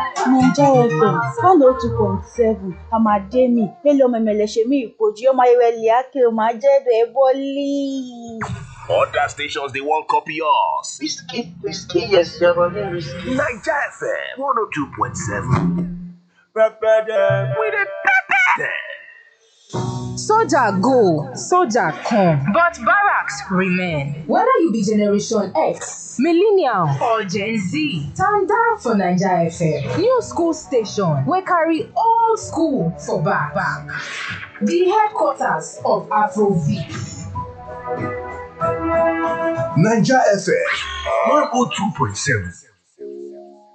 Naija FM 102.7 Amademi Hello Memeleshemi Ipoji Omayewele Ake Omajedo Eboli. Other stations they won't copy us. Risky, yes, you're running risky. Naija FM 102.7. We the pepper. Soldier go, soldier come, but barracks remain. Whether you be Generation X, Millennial, or Gen Z, stand down for Naija FM. New school station wey carry old school for back. The headquarters of Afrobeat. Naija FM 102.7.